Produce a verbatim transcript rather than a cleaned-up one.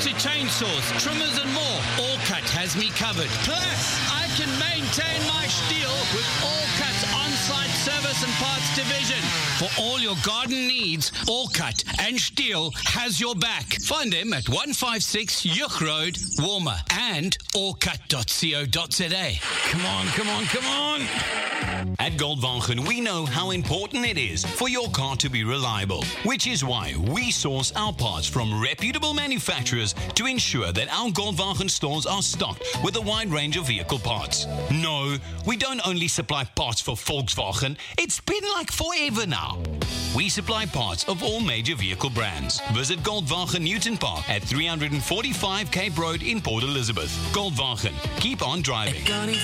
to chainsaws, trimmers and more, Allcut has me covered. Plus, I can maintain my Stihl with Allcut's on-site service and parts division. For all your garden needs, Allcut and Stihl has your back. Find them at one fifty-six Yuch Road, Warmer, and allcut dot co dot za. Come on, come on, come on. At Goldwagen, we know how important it is for your car to be reliable, which is why we source our parts from reputable manufacturers to ensure that our Goldwagen stores are stocked with a wide range of vehicle parts. No, we don't only supply parts for Volkswagen, it's been like forever now. We supply parts of all major vehicle brands. Visit Goldwagen Newton Park at three forty-five Cape Road in Port Elizabeth. Goldwagen, keep on driving.